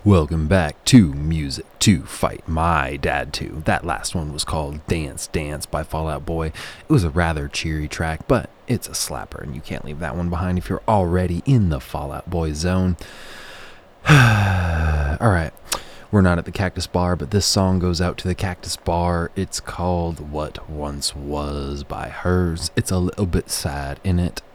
Welcome back to Music to Fight My Dad To. That last one was called Dance Dance by Fall Out Boy. It was a rather cheery track, but it's a slapper, and you can't leave that one behind if you're already in the Fall Out Boy zone. Alright, we're not at the Cactus Bar, but this song goes out to the Cactus Bar. It's called What Once Was by Hers. It's a little bit sad in it.